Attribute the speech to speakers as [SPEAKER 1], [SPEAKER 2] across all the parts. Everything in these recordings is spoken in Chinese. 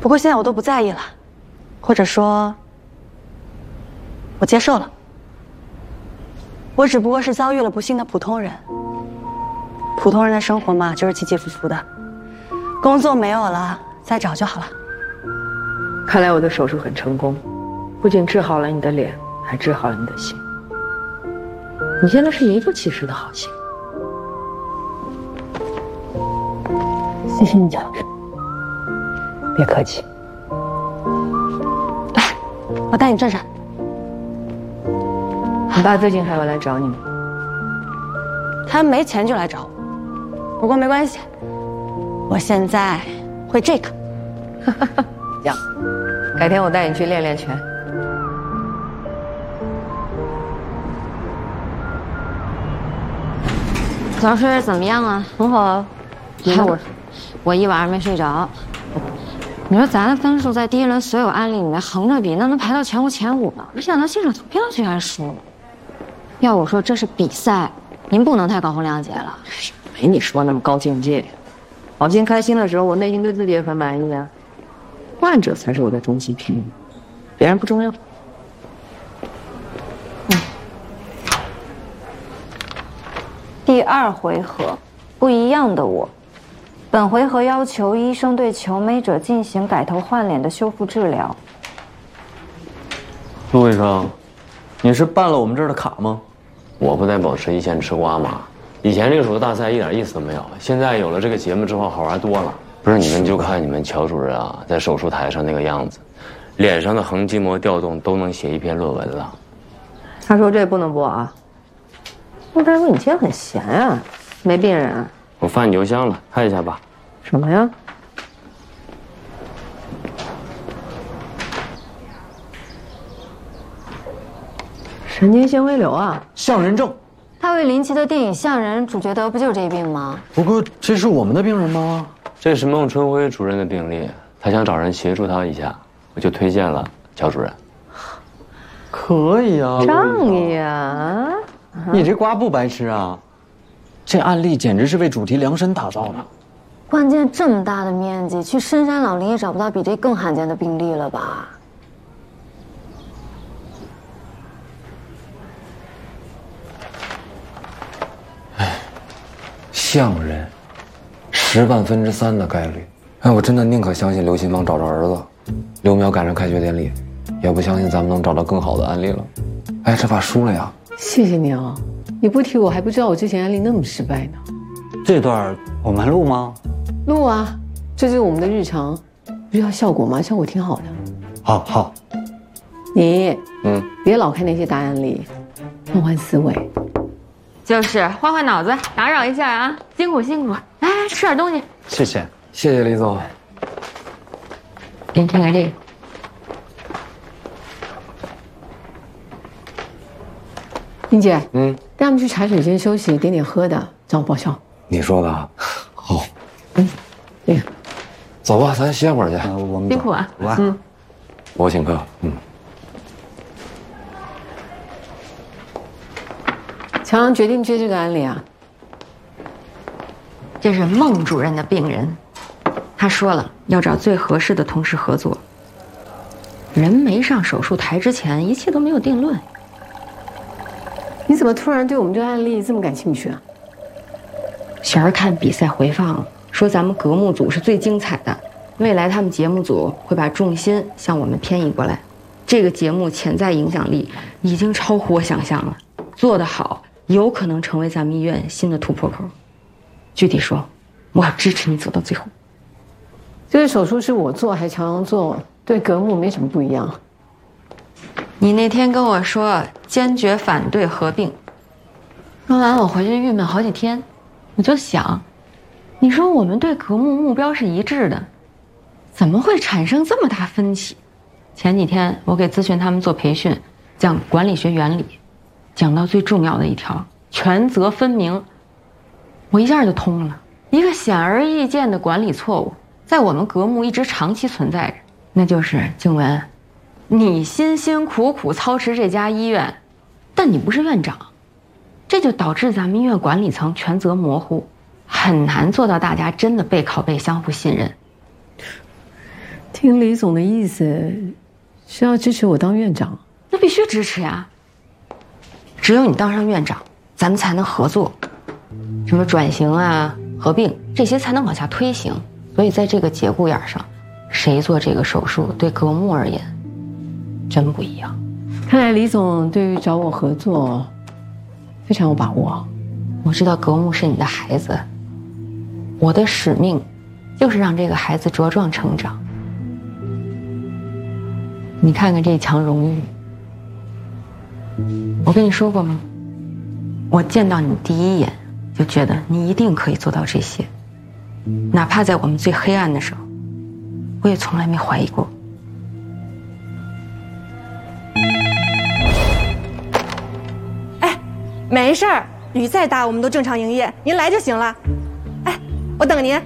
[SPEAKER 1] 不过现在我都不在意了，或者说，我接受了。我只不过是遭遇了不幸的普通人。普通人的生活嘛，就是起起伏伏的。工作没有了，再找就好了。
[SPEAKER 2] 看来我的手术很成功，不仅治好了你的脸，还治好了你的心。你现在是名副其实的好心。
[SPEAKER 1] 谢谢你，乔治。
[SPEAKER 2] 别客气。
[SPEAKER 1] 来，我带你转转。
[SPEAKER 2] 你爸最近还有来找你吗？
[SPEAKER 1] 他没钱就来找我，不过没关系，我现在会这个。
[SPEAKER 2] 行，改天我带你去练练拳。
[SPEAKER 3] 早睡得怎么样啊？
[SPEAKER 1] 很好啊，
[SPEAKER 3] 我一晚上没睡着。你说咱的分数在第一轮所有案例里面横着比，那能排到全国前5呢。没想到现场投票居然输了。要我说这是比赛，您不能太高风亮节了。
[SPEAKER 2] 没你说那么高境界。好心开心的时候，我内心对自己也很满意啊。患者才是我的终极评语，别人不重要。
[SPEAKER 3] 第2回合，不一样的我。本回合要求医生对求美者进行改头换脸的修复治疗。
[SPEAKER 4] 陆医生，你是办了我们这儿的卡吗？
[SPEAKER 5] 我不在保持一线吃瓜吗？以前这个手术大赛一点意思都没有，现在有了这个节目之后好玩多了。不是，你们就看你们乔主任啊，在手术台上那个样子，脸上的横筋膜调动都能写一篇论文了。
[SPEAKER 2] 他说这不能播啊。陆大夫，你今天很闲啊，没病人啊？
[SPEAKER 5] 我发你邮箱了，看一下吧。
[SPEAKER 2] 什么呀？神经纤维瘤啊，
[SPEAKER 4] 象人症。
[SPEAKER 3] 大卫林奇的电影《象人》主角得不就是这病吗？
[SPEAKER 4] 不过这是我们的病人吗？
[SPEAKER 5] 这是孟春辉主任的病例，他想找人协助他一下，我就推荐了乔主任。
[SPEAKER 4] 可以啊，
[SPEAKER 2] 仗义啊！
[SPEAKER 4] 你这瓜不白吃啊！这案例简直是为主题量身打造的。
[SPEAKER 3] 关键这么大的面积，去深山老林也找不到比这更罕见的病例了吧？
[SPEAKER 6] 象人，10万分之3的概率。哎，我真的宁可相信刘新芳找着儿子，刘淼赶上开学典礼，也不相信咱们能找到更好的案例了。哎，这把输了呀！
[SPEAKER 2] 谢谢你啊，你不提我还不知道我之前案例那么失败呢。
[SPEAKER 7] 这段我们录吗？
[SPEAKER 2] 录啊，这就是我们的日常，不是要效果吗？效果挺好的。
[SPEAKER 7] 好。
[SPEAKER 2] 你别老看那些大案例，换换思维。
[SPEAKER 3] 就是换换脑子，打扰一下啊，辛苦辛苦。来，吃点东西。
[SPEAKER 7] 谢谢，
[SPEAKER 6] 谢谢李总。
[SPEAKER 3] 给你看看这个。
[SPEAKER 2] 林姐，带他们去茶水间休息，点点喝的，找我报销。
[SPEAKER 6] 你说的啊，好。
[SPEAKER 2] 这个，
[SPEAKER 6] 走吧，咱歇会儿去。
[SPEAKER 7] 我们
[SPEAKER 3] 辛苦啊。
[SPEAKER 7] 走吧。
[SPEAKER 6] 我请客。
[SPEAKER 2] 乔阳决定接这个案例啊。
[SPEAKER 3] 这是孟主任的病人，他说了要找最合适的同事合作。人没上手术台之前，一切都没有定论。
[SPEAKER 2] 你怎么突然对我们这个案例这么感兴趣啊？
[SPEAKER 3] 璇儿看比赛回放了，说咱们格目组是最精彩的，未来他们节目组会把重心向我们偏移过来。这个节目潜在影响力已经超乎我想象了，做得好有可能成为咱们医院新的突破口。具体说，我要支持你走到最后。
[SPEAKER 2] 这个手术是我做还是乔阳做，对格目没什么不一样。
[SPEAKER 3] 你那天跟我说坚决反对合并，说完我回去郁闷好几天。我就想，你说我们对格目目标是一致的，怎么会产生这么大分歧？前几天我给咨询他们做培训，讲管理学原理，讲到最重要的一条，权责分明，我一下就通了。一个显而易见的管理错误，在我们格目一直长期存在着，那就是静雯，你辛辛苦苦操持这家医院，但你不是院长，这就导致咱们医院管理层权责模糊，很难做到大家真的背靠背相互信任。
[SPEAKER 2] 听李总的意思，是要支持我当院长。
[SPEAKER 3] 那必须支持呀！只有你当上院长，咱们才能合作，什么转型啊、合并这些才能往下推行。所以在这个节骨眼上，谁做这个手术对格木而言，真不一样。
[SPEAKER 2] 看来李总对于找我合作非常有把握。
[SPEAKER 3] 我知道格木是你的孩子，我的使命就是让这个孩子茁壮成长。你看看这墙荣誉，我跟你说过吗？我见到你第一眼就觉得你一定可以做到这些，哪怕在我们最黑暗的时候，我也从来没怀疑过。
[SPEAKER 8] 哎，没事儿，雨再大我们都正常营业，您来就行了。哎，我等您。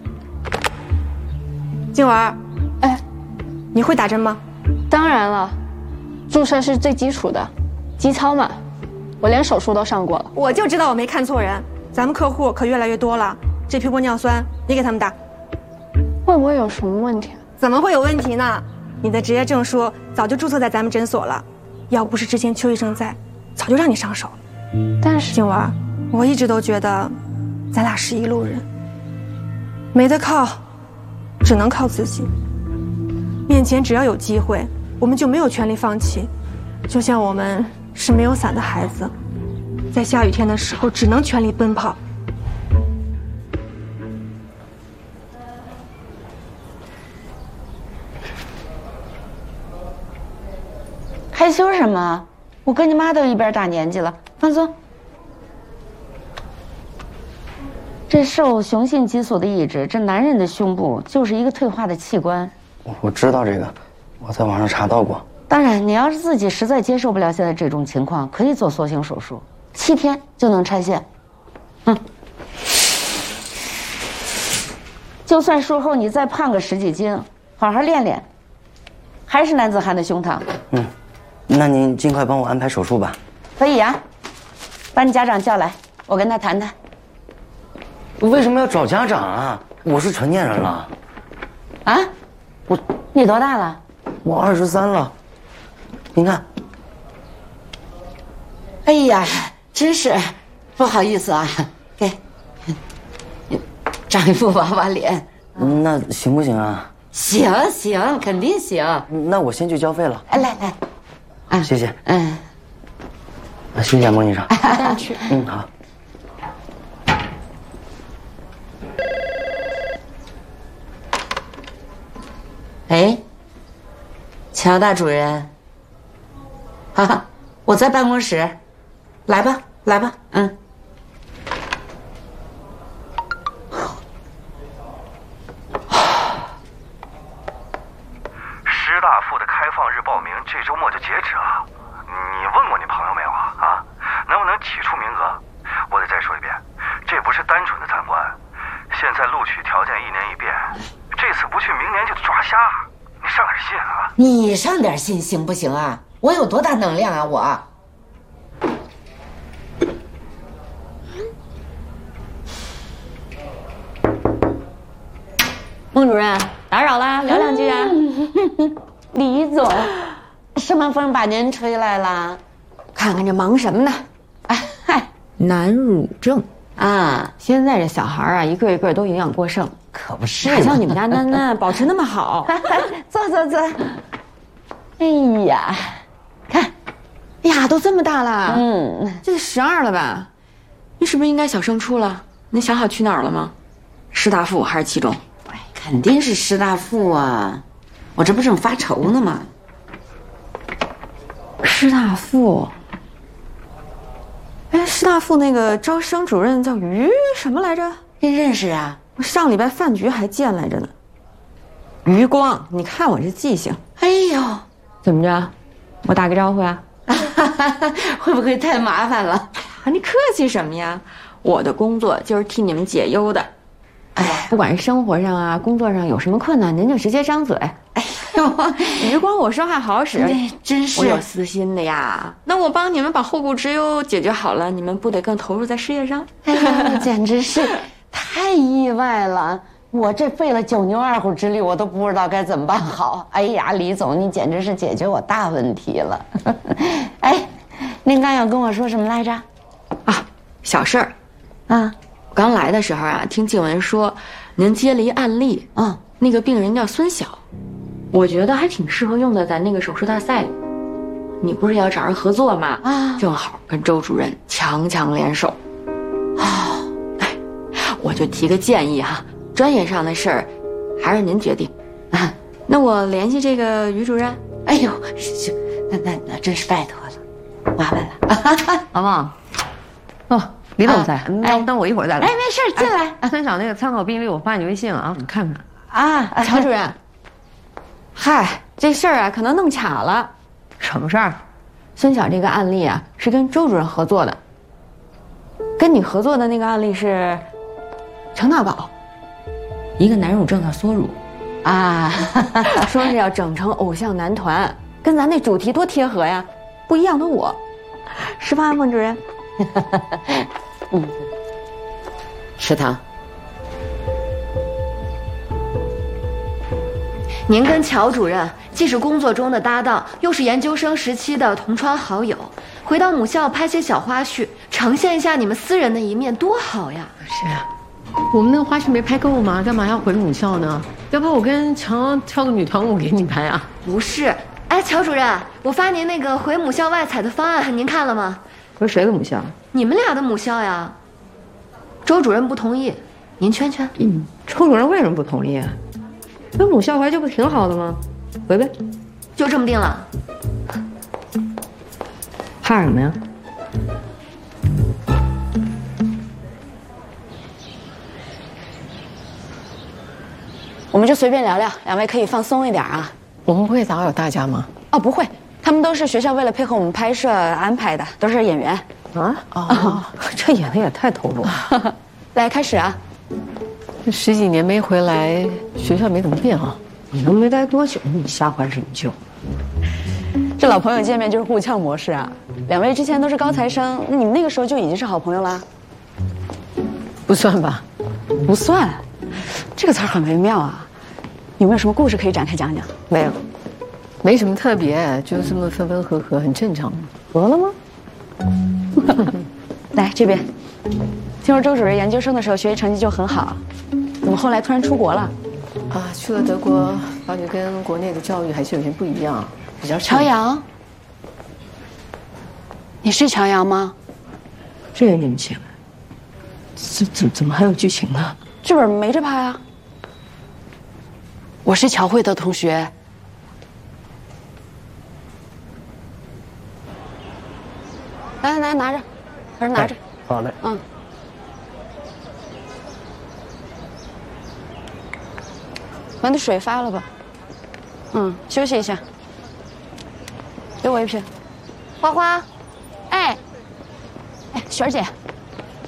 [SPEAKER 8] 静文，
[SPEAKER 9] 哎，
[SPEAKER 8] 你会打针吗？
[SPEAKER 9] 当然了，注射是最基础的，基操嘛，我连手术都上过了。
[SPEAKER 8] 我就知道我没看错人，咱们客户可越来越多了，这批玻尿酸你给他们打。
[SPEAKER 9] 会不会有什么问题？
[SPEAKER 8] 怎么会有问题呢？你的执业证书早就注册在咱们诊所了，要不是之前邱医生在，早就让你上手了。
[SPEAKER 9] 但是
[SPEAKER 8] 静文，我一直都觉得咱俩是一路人，没得靠，只能靠自己。面前只要有机会，我们就没有权利放弃。就像我们是没有伞的孩子，在下雨天的时候只能全力奔跑。
[SPEAKER 1] 害羞什么？我跟你妈都一边大年纪了，放松。这受雄性激素的抑制，这男人的胸部就是一个退化的器官。
[SPEAKER 10] 我知道这个，我在网上查到过。
[SPEAKER 1] 当然，你要是自己实在接受不了现在这种情况，可以做缩型手术，7天就能拆线。就算术后你再胖个10几斤，好好练练，还是男子汉的胸膛。
[SPEAKER 10] 那您尽快帮我安排手术吧。
[SPEAKER 1] 可以啊，把你家长叫来，我跟他谈谈。
[SPEAKER 10] 为什么要找家长啊？我是成年人了。
[SPEAKER 1] 啊？你多大了？
[SPEAKER 10] 我23了。您看。
[SPEAKER 1] 哎呀，真是不好意思啊，给长一副娃娃脸。
[SPEAKER 10] 那行不行啊？
[SPEAKER 1] 行，肯定行。
[SPEAKER 10] 那我先去交费了。
[SPEAKER 1] 来，
[SPEAKER 10] 谢谢。那休息啊，孟医生。
[SPEAKER 9] 带去。
[SPEAKER 10] 好。
[SPEAKER 1] 哎，乔大主任，哈哈，我在办公室，来吧。
[SPEAKER 11] 师大附的开放日报名这周末就截止了，你问过你朋友没有啊？能不能挤出名额？我得再说一遍，这不是单纯的参观，现在录取条件1年1变，这次不去明年就抓瞎，你上点心啊！
[SPEAKER 1] 你上点心行不行啊？我有多大能量啊我？
[SPEAKER 3] 孟主任，打扰啦，聊两句啊。
[SPEAKER 1] 李总，什么风把您吹来了？
[SPEAKER 3] 看看这忙什么呢？难乳症啊！现在这小孩啊，一个一个都营养过剩，
[SPEAKER 1] 可不是，
[SPEAKER 3] 还像你们家囡囡保持那么好。
[SPEAKER 1] 坐。哎呀，看，
[SPEAKER 3] 哎呀，都这么大了，这12了吧？你是不是应该小升初了？你想好去哪儿了吗？师大附还是七中？
[SPEAKER 1] 肯定是师大附啊！我这不正发愁呢吗？
[SPEAKER 3] 师大附。哎，师大附那个招生主任叫于什么来着？
[SPEAKER 1] 您认识啊？
[SPEAKER 3] 我上礼拜饭局还见来着呢。余光，你看我这记性。
[SPEAKER 1] 哎呦，
[SPEAKER 3] 怎么着？我打个招呼啊？
[SPEAKER 1] 会不会太麻烦了？
[SPEAKER 3] 你客气什么呀？我的工作就是替你们解忧的。哎，不管是生活上啊、工作上有什么困难，您就直接张嘴。哎呦，余光，我说话好使，
[SPEAKER 1] 真是
[SPEAKER 3] 我有私心的呀。那我帮你们把后顾之忧解决好了，你们不得更投入在事业上？
[SPEAKER 1] 哎呀，简直是太意外了！
[SPEAKER 12] 我这费了九牛二虎之力，我都不知道该怎么办好。哎呀，李总，你简直是解决我大问题了。哎，您刚要跟我说什么来着？
[SPEAKER 3] 啊，小事儿。
[SPEAKER 12] 啊，
[SPEAKER 3] 我刚来的时候啊，听静文说，您接了一案例啊，那个病人叫孙晓，我觉得还挺适合用在咱那个手术大赛里。你不是要找人合作吗？啊，正好跟周主任强联手。啊，哎，我就提个建议哈，专业上的事儿还是您决定。啊，那我联系这个于主任。
[SPEAKER 12] 哎呦，行，那真是拜托了，麻烦了。
[SPEAKER 2] 王旺，哦，李总在，等我一会儿再来。
[SPEAKER 12] 哎，没事，进来。
[SPEAKER 2] 孙晓那个参考病例我发你微信了啊，你看看。
[SPEAKER 3] 啊，乔主任，嗨，这事儿啊可能弄卡了。
[SPEAKER 2] 什么事儿？
[SPEAKER 3] 孙晓这个案例啊是跟周主任合作的，跟你合作的那个案例是程大宝，一个男乳症的缩乳，啊，说是要整成偶像男团，跟咱那主题多贴合呀，不一样的我，是吧，孟主任？
[SPEAKER 12] 嗯，
[SPEAKER 3] 食堂。您跟乔主任既是工作中的搭档，又是研究生时期的同窗好友，回到母校拍些小花絮，呈现一下你们私人的一面，多好呀！
[SPEAKER 2] 是啊，我们那个花絮没拍够吗？干嘛要回母校呢？要不我跟强跳个女团舞给你拍啊？
[SPEAKER 3] 不是，哎，乔主任，我发您那个回母校外采的方案，您看了吗？
[SPEAKER 2] 回谁的母校？
[SPEAKER 3] 你们俩的母校呀。周主任不同意，您劝劝。
[SPEAKER 2] 嗯，周主任为什么不同意啊？跟母校回这不挺好的吗？回呗，
[SPEAKER 3] 就这么定了。
[SPEAKER 2] 怕什么呀？
[SPEAKER 1] 我们就随便聊聊，两位可以放松一点啊。
[SPEAKER 2] 我们不会打扰大家吗？
[SPEAKER 1] 哦，不会，他们都是学校为了配合我们拍摄安排的，都是演员。
[SPEAKER 2] 啊？哦，这演的也太投入了。
[SPEAKER 1] 来，开始啊。
[SPEAKER 2] 这十几年没回来，学校没怎么变啊。你都没待多久，你瞎还什么旧？
[SPEAKER 1] 这老朋友见面就是互呛模式啊。两位之前都是高材生，那你们那个时候就已经是好朋友啦？
[SPEAKER 2] 不算吧？
[SPEAKER 1] 不算，这个词儿很微妙啊。有没有什么故事可以展开讲讲？
[SPEAKER 2] 没有，没什么特别，就这么分分合合，很正常。合了吗？
[SPEAKER 1] 来这边，听说周主任研究生的时候学习成绩就很好，怎么后来突然出国了？
[SPEAKER 2] 啊，去了德国，发觉跟国内的教育还是有些不一样，比较
[SPEAKER 1] 乔阳，你是乔阳吗？
[SPEAKER 2] 这也认不清了。怎么还有剧情呢？
[SPEAKER 1] 剧本没这拍啊。我是乔慧的同学。来，拿着，老师拿着。
[SPEAKER 7] 好嘞。
[SPEAKER 1] 嗯。把那水发了吧。嗯，休息一下。给我一瓶。花花，哎，雪儿姐，